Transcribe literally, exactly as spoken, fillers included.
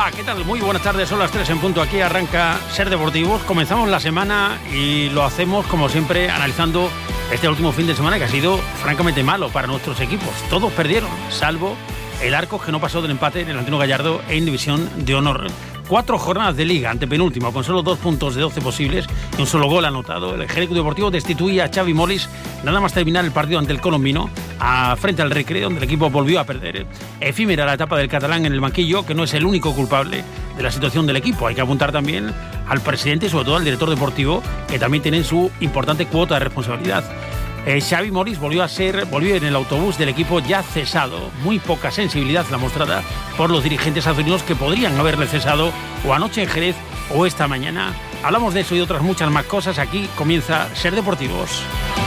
Hola, ¿qué tal? Muy buenas tardes, son las tres en punto. Aquí arranca Ser Deportivos. Comenzamos la semana y lo hacemos, como siempre, analizando este último fin de semana que ha sido francamente malo para nuestros equipos. Todos perdieron, salvo el Arcos, que no pasó del empate en el Antonio Gallardo en División de Honor. Cuatro jornadas de liga, antepenúltimo, con solo dos puntos de doce posibles y un solo gol anotado. El Ejército Deportivo destituía a Xavi Molis nada más terminar el partido ante el colombino, a, frente al Recre, donde el equipo volvió a perder. Efímera la etapa del catalán en el banquillo, que no es el único culpable de la situación del equipo. Hay que apuntar también al presidente y sobre todo al director deportivo, que también tienen su importante cuota de responsabilidad. Eh, Xavi Molis volvió a ser, volvió en el autobús del equipo ya cesado. Muy poca sensibilidad la mostrada por los dirigentes azulinos, que podrían haberle cesado o anoche en Jerez o esta mañana. Hablamos de eso y otras muchas más cosas. Aquí comienza Ser Deportivos.